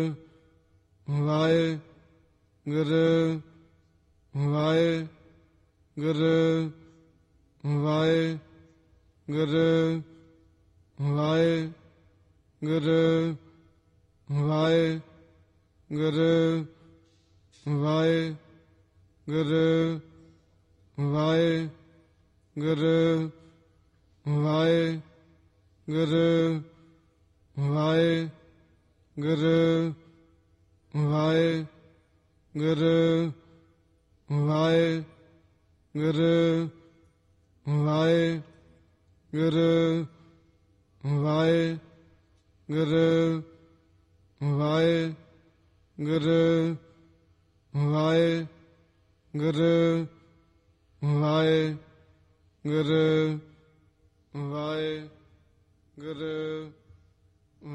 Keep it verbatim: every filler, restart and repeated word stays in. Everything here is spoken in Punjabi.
ਵਾਹਿਗੁਰੂ ਵਾਹਿਗੁਰੂ ਵਾਹਿਗੁਰੂ ਵਾਹਿਗੁਰੂ ਵਾਹਿਗੁਰੂ ਵਾਹਿਗੁਰੂ ਵਾਹਿਗੁਰੂ ਵਾਹਿਗੁਰੂ ਵਾਹਿਗੁਰੂ ਵਾਹਿਗੁਰੂ ਵਾਹਿਗੁਰੂ ਵਾਹਿਗੁਰੂ ਵਾਹਿਗੁਰੂ ਵਾਹਿਗੁਰੂ ਵਾਹਿਗੁਰੂ ਵਾਹਿਗੁਰੂ ਵਾਹਿਗੁਰੂ